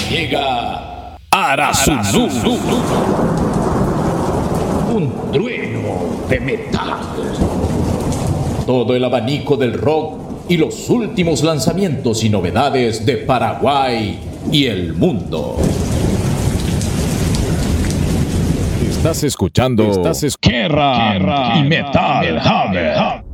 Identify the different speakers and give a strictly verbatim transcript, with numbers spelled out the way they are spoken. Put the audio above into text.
Speaker 1: llega Arasuzu, un trueno de metal. Todo el abanico del rock y los últimos lanzamientos y novedades de Paraguay y el mundo. Estás escuchando, Estás es Guerra y Metal Hammer.